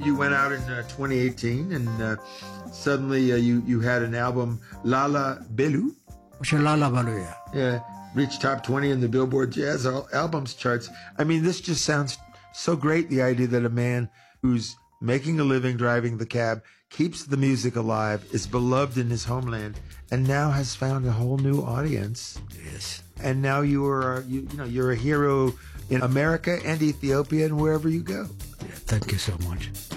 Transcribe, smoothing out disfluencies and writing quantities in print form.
you went out in 2018 and suddenly you had an album, Lala Belu. Lala Belu, yeah. Reached top 20 in the Billboard Jazz Albums charts. I mean, this just sounds so great, the idea that a man who's making a living driving the cab, keeps the music alive, is beloved in his homeland, and now has found a whole new audience. Yes. And now you're a hero in America and Ethiopia and wherever you go. Yeah, thank you so much.